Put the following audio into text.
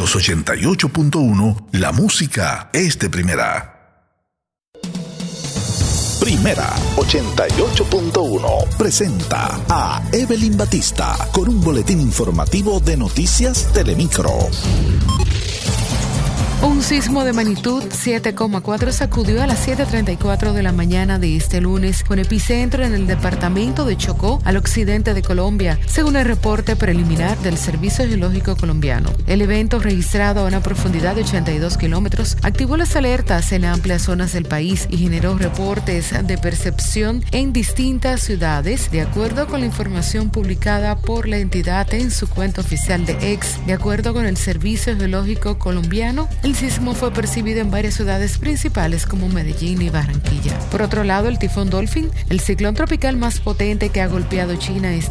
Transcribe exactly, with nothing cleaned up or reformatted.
los ochenta y ocho punto uno, la música es de primera. Primera ochenta y ocho punto uno presenta a Evelyn Batista con un boletín informativo de Noticias Telemicro. Un sismo de magnitud siete coma cuatro sacudió a las siete treinta y cuatro de la mañana de este lunes, con epicentro en el departamento de Chocó, al occidente de Colombia, según el reporte preliminar del Servicio Geológico Colombiano. El evento, registrado a una profundidad de ochenta y dos kilómetros, activó las alertas en amplias zonas del país y generó reportes de percepción en distintas ciudades, de acuerdo con la información publicada por la entidad en su cuenta oficial de X. De acuerdo con el Servicio Geológico Colombiano, el sismo fue percibido en varias ciudades principales como Medellín y Barranquilla. Por otro lado, el tifón Dolphin, el ciclón tropical más potente que ha golpeado China